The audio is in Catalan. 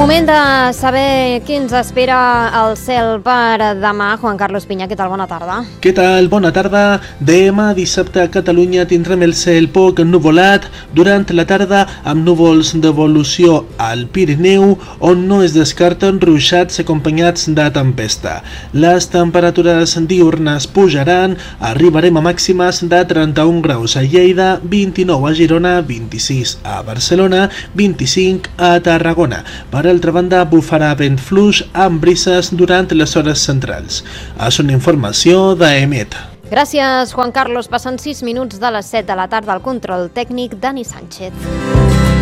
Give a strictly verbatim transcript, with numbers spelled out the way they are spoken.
Moment de saber qui ens espera el cel per demà. Juan Carlos Piña, què tal? Bona tarda. Què tal? Bona tarda. Demà dissabte a Catalunya tindrem el cel poc ennuvolat durant la tarda amb núvols d'evolució al Pirineu, on no es descarten ruixats acompanyats de tempesta. Les temperatures diürnes pujaran, arribarem a màximes de trenta-un graus a Lleida, vint-i-nou a Girona, vint-i-sis a Barcelona, vint-i-cinc a Tarragona. Per altra banda, bufarà vent fluix amb brises durant les hores centrals. És una informació d'Emet. Gràcies, Juan Carlos. Passen sis minuts de les set de la tarda al control tècnic Dani Sánchez.